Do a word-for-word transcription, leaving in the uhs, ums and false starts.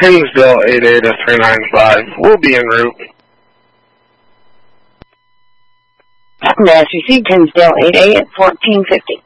Hinsdale eight eight at three nine five. We'll be en route. Mass received Hinsdale eight eight at fourteen fifty.